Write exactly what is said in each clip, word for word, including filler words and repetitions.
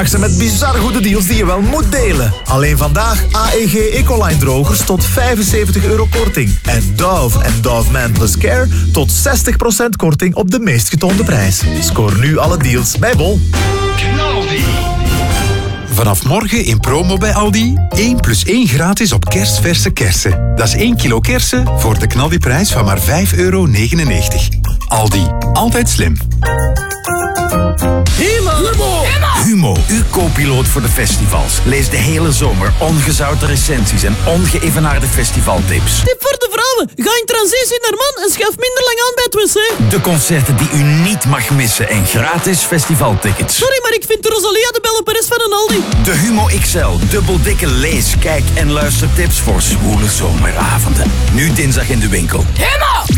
Met bizar goede deals die je wel moet delen. Alleen vandaag A E G Ecoline drogers tot vijfenzeventig euro korting. En Dove en Dove Man Plus Care tot zestig procent korting op de meest getoonde prijs. Scoor nu alle deals bij Bol. Knaldi. Vanaf morgen in promo bij Aldi. één plus één gratis op kerstverse kersen. Dat is één kilo kersen voor de Knaldi-prijs van maar vijf euro negenennegentig. Aldi, altijd slim. Humo. Humo. Humo, uw co-piloot voor de festivals. Lees de hele zomer ongezouten recensies en ongeëvenaarde festivaltips. Tip voor de vrouwen. Ga in transitie naar man en schuif minder lang aan bij het wc. De concerten die u niet mag missen en gratis festivaltickets. Sorry, maar ik vind de Rosalia de Belle Perez van een Aldi. De Humo X L, dubbeldikke lees, kijk en luistertips voor zwoele zomeravonden. Nu dinsdag in de winkel. Humo!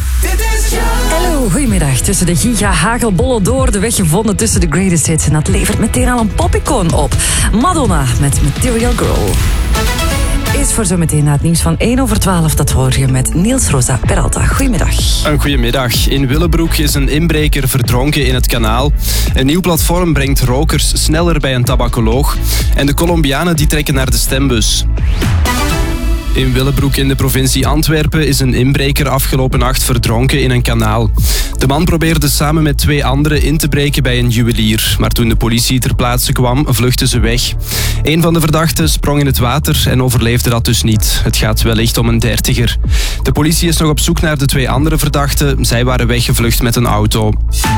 Hallo, goedemiddag. Tussen de giga-hagelbollen door de weg gevonden tussen de greatest hits. En dat levert meteen al een popicoon op. Madonna met Material Girl. Is voor zometeen na het nieuws van één over twaalf. Dat hoor je met Niels Rosa Peralta. Goedemiddag. Een goedemiddag. In Willebroek is een inbreker verdronken in het kanaal. Een nieuw platform brengt rokers sneller bij een tabacoloog. En de Colombianen die trekken naar de stembus. In Willebroek in de provincie Antwerpen is een inbreker afgelopen nacht verdronken in een kanaal. De man probeerde samen met twee anderen in te breken bij een juwelier. Maar toen de politie ter plaatse kwam, vluchtten ze weg. Een van de verdachten sprong in het water en overleefde dat dus niet. Het gaat wellicht om een dertiger. De politie is nog op zoek naar de twee andere verdachten. Zij waren weggevlucht met een auto.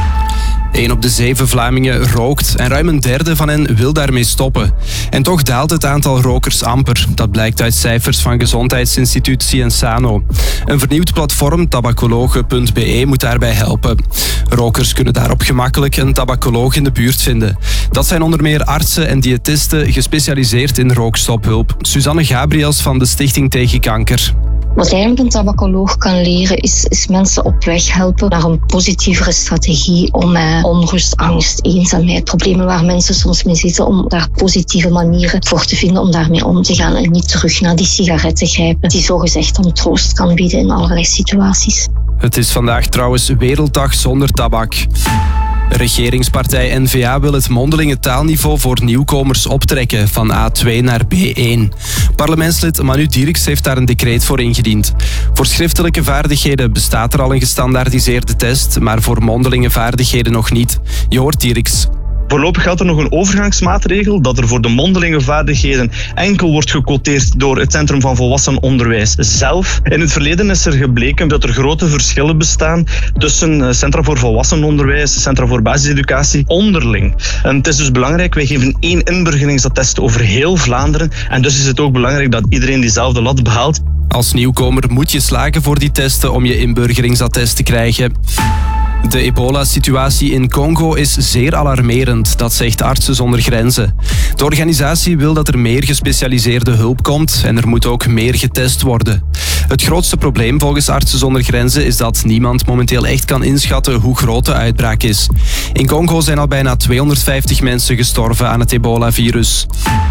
Een op de zeven Vlamingen rookt en ruim een derde van hen wil daarmee stoppen. En toch daalt het aantal rokers amper. Dat blijkt uit cijfers van gezondheidsinstituut Cienzano. Een vernieuwd platform, tabacologe punt b e, moet daarbij helpen. Rokers kunnen daarop gemakkelijk een tabacoloog in de buurt vinden. Dat zijn onder meer artsen en diëtisten gespecialiseerd in rookstophulp. Suzanne Gabriels van de Stichting Tegen Kanker. Wat eigenlijk een tabacoloog kan leren is, is mensen op weg helpen naar een positievere strategie om uh, onrust, angst, eenzaamheid, problemen waar mensen soms mee zitten, om daar positieve manieren voor te vinden om daarmee om te gaan en niet terug naar die sigaretten grijpen die zogezegd een troost kan bieden in allerlei situaties. Het is vandaag trouwens Werelddag zonder tabak. Regeringspartij N V A wil het mondelinge taalniveau voor nieuwkomers optrekken van A twee naar B één. Parlementslid Manu Dirks heeft daar een decreet voor ingediend. Voor schriftelijke vaardigheden bestaat er al een gestandaardiseerde test, maar voor mondelinge vaardigheden nog niet. Je hoort Dirks. Voorlopig geldt er nog een overgangsmaatregel dat er voor de mondelinge vaardigheden enkel wordt gequoteerd door het Centrum van Volwassenenonderwijs zelf. In het verleden is er gebleken dat er grote verschillen bestaan tussen Centra voor Volwassenenonderwijs, Centra voor Basiseducatie onderling. En het is dus belangrijk, wij geven één inburgeringsattest over heel Vlaanderen en dus is het ook belangrijk dat iedereen diezelfde lat behaalt. Als nieuwkomer moet je slagen voor die testen om je inburgeringsattest te krijgen. De ebola-situatie in Congo is zeer alarmerend, dat zegt Artsen zonder Grenzen. De organisatie wil dat er meer gespecialiseerde hulp komt en er moet ook meer getest worden. Het grootste probleem volgens Artsen zonder Grenzen is dat niemand momenteel echt kan inschatten hoe groot de uitbraak is. In Congo zijn al bijna tweehonderdvijftig mensen gestorven aan het ebola-virus.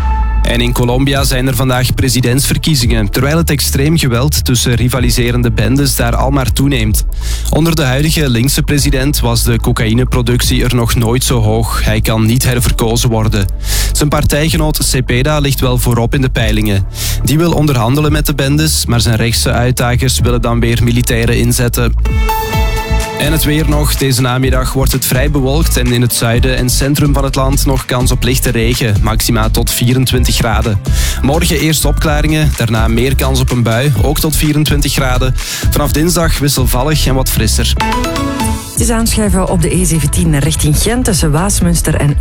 En in Colombia zijn er vandaag presidentsverkiezingen, terwijl het extreem geweld tussen rivaliserende bendes daar al maar toeneemt. Onder de huidige linkse president was de cocaïneproductie er nog nooit zo hoog. Hij kan niet herverkozen worden. Zijn partijgenoot Cepeda ligt wel voorop in de peilingen. Die wil onderhandelen met de bendes, maar zijn rechtse uitdagers willen dan weer militairen inzetten. En het weer nog. Deze namiddag wordt het vrij bewolkt en in het zuiden en centrum van het land nog kans op lichte regen. Maxima tot vierentwintig graden. Morgen eerst opklaringen, daarna meer kans op een bui, ook tot vierentwintig graden. Vanaf dinsdag wisselvallig en wat frisser. Het is aanschuiven op de E zeventien richting Gent tussen Waasmunster en